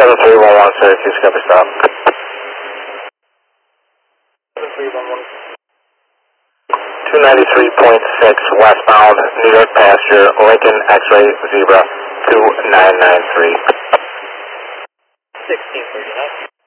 7311 Syracuse, cover stop. 293.6 westbound, New York passenger, Lincoln X-ray Zebra 2993. 1639.